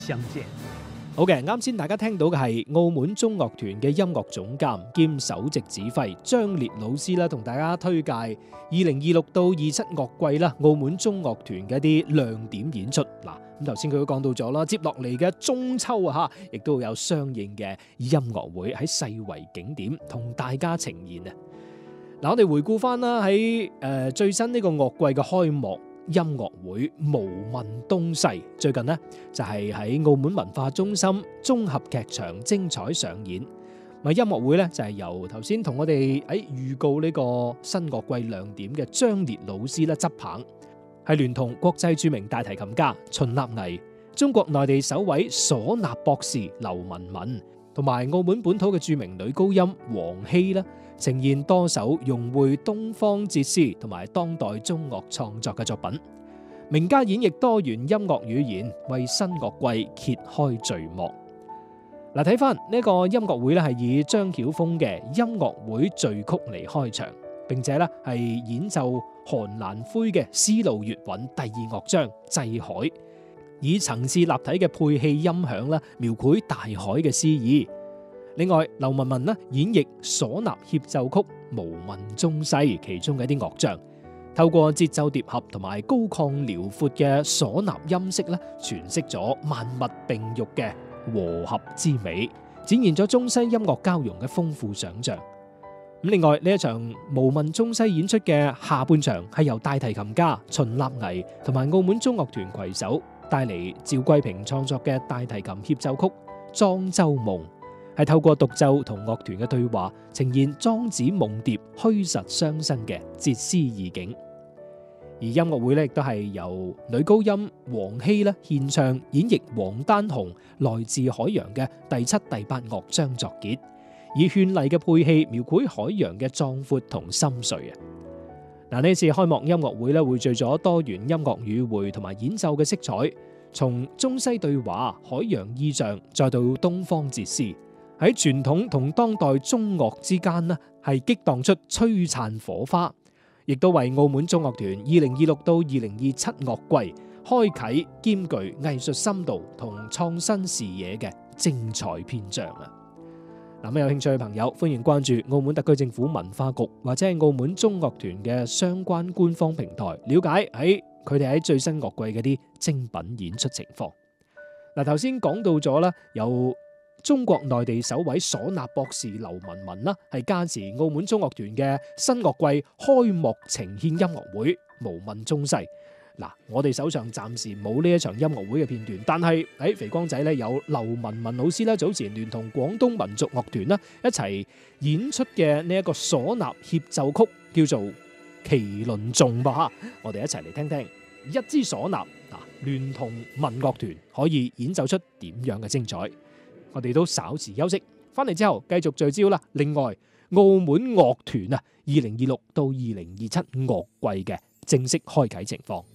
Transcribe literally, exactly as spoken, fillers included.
相見。 好嘅，啱先大家聽到嘅係澳門中樂團嘅音樂總監兼首席指揮張烈老師啦，同大家推介二零二六到二七樂季啦，澳門中樂團嘅一啲亮點演出。嗱，咁頭先佢都講到咗啦，接落嚟嘅中秋啊，吓亦都有相應嘅音樂會喺世遺景點同大家呈現啊。嗱，我哋回顧翻啦，喺誒最新呢個樂季嘅開幕音樂會無問東西，最近呢，就係喺澳門文化中心綜合劇場精彩上演。咪音樂會呢，就係由頭先同我哋喺預告呢個新樂季亮點嘅張烈老師咧執棒，係聯同國際著名大提琴家秦立藝、中國內地首位嗩吶博士劉文文，同埋澳門本土嘅著名女高音黃希啦，呈現多首融匯東方哲思同埋當代中樂創作嘅作品，名家演繹多元音樂語言，為新樂季揭開序幕。嗱，睇翻呢個音樂會咧，係以張曉峰嘅音樂會序曲嚟開場，並且咧係演奏韓蘭輝嘅絲路粵韻第二樂章《祭海》，以層次立體嘅配器音響啦，描繪大海嘅詩意。另外，劉文文呢演繹嗩吶協奏曲《無問中西》其中嘅一啲樂章，透過節奏疊合同埋高亢遼闊嘅嗩吶音色咧，詮釋咗萬物並育嘅和合之美，展現咗中西音樂交融嘅豐富想象。咁另外呢一場《無問中西》演出嘅下半場係由大提琴家秦立藝同埋澳門中樂團攜手帶嚟趙桂平創作嘅大提琴協奏曲《莊周夢》。係透過獨奏同樂團嘅對話，呈現莊子夢蝶虛實相生嘅哲思意境。而音樂會咧亦都係由女高音黃希咧獻唱演繹王丹紅來自海洋嘅第七、第八樂章作結，以絢麗嘅配器描繪海洋嘅壯闊同深邃啊！嗱，呢次開幕音樂會咧匯聚咗多元音樂語彙同埋演奏嘅色彩，從中西對話、海洋意象，再到東方哲思。喺傳統同當代中樂之間呢，係激盪出璀璨火花，亦都為澳門中樂團二零二六到二零二七樂季開啟兼具藝術深度同創新視野嘅精彩篇章啊！嗱，有興趣嘅朋友歡迎關注澳門特區政府文化局或者係澳門中樂團嘅相關官方平台，了解喺佢哋喺最新樂季嘅啲精品演出情況。嗱，頭先講到咗啦，有中國內地首位嗩吶博士劉文文啦，係加持澳門中樂團嘅新樂季開幕呈獻音樂會無問中西。嗱，我哋手上暫時冇呢一場音樂會嘅片段，但係喺肥光仔咧有劉文文老師啦，早前聯同廣東民族樂團啦一齊演出嘅呢一個嗩吶協奏曲叫做《麒麟頌》吧，我哋一齊嚟聽聽一支嗩吶啊聯同民樂團可以演奏出點樣嘅精彩。我哋都稍時休息，翻嚟之後繼續聚焦啦。另外，澳門樂團啊，二零二六到二零二七樂季嘅正式開啟情況。